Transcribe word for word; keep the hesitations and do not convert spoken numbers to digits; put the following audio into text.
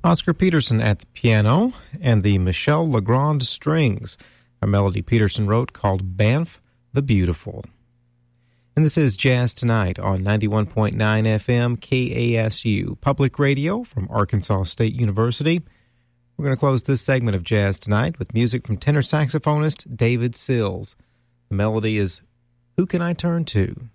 Oscar Peterson at the piano, and the Michel Legrand strings, a melody Peterson wrote called Banff the Beautiful. And this is Jazz Tonight on ninety-one point nine F M K A S U, public radio from Arkansas State University. We're going to close this segment of Jazz Tonight with music from tenor saxophonist David Sills. The melody is Who Can I Turn To?